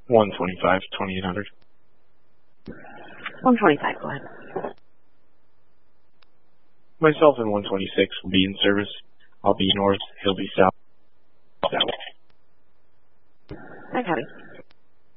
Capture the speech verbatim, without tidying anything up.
one twenty-five, twenty-eight hundred. one twenty-five, go ahead. Myself and one twenty-six will be in service. I'll be north, he'll be south. South. I copy.